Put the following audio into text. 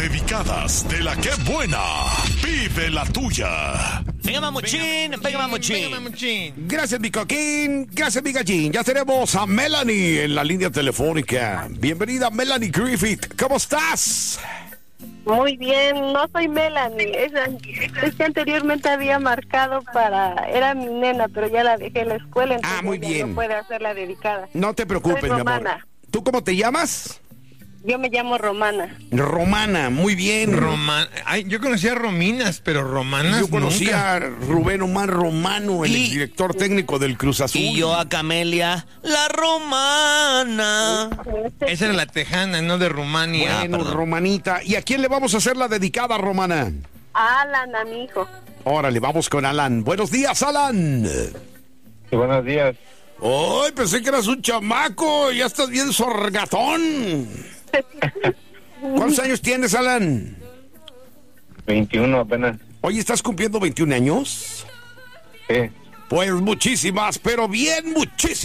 dedicadas de la que buena. Vive la tuya. Venga, mamuchín, venga, mamuchín. Gracias, mi coquín. Gracias, mi gallín. Ya tenemos a Melanie en la línea telefónica. Bienvenida, Melanie Griffith. ¿Cómo estás? Muy bien, no soy Melanie. Es que anteriormente había marcado era mi nena, pero ya la dejé en la escuela, entonces muy bien. no puede hacer la dedicada. No te preocupes, Soy mi amor. Romana. ¿Tú cómo te llamas? Yo me llamo Romana. Romana, muy bien. Ay, yo conocía a Rominas, pero Romanas Yo conocí nunca. a Rubén Omar Romano, el director técnico del Cruz Azul. Y yo a Camelia, la romana. Esa era la tejana, no de Rumania. Bueno, Romanita. ¿Y a quién le vamos a hacer la dedicada, Romana? Alan, a mi hijo. Órale, vamos con Alan. Buenos días, Alan. Sí, buenos días. Ay, pensé que eras un chamaco. Ya estás bien sorgatón. ¿Cuántos años tienes, Alan? 21 apenas. Oye, ¿estás cumpliendo 21 años? Sí. Pues muchísimas, pero bien muchísimas.